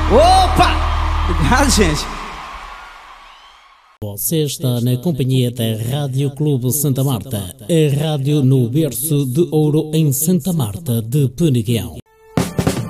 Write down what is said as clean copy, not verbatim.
Opa! Obrigado, gente. Você está na companhia da Rádio Clube Santa Marta, a rádio no berço de ouro em Santa Marta de Peneguião.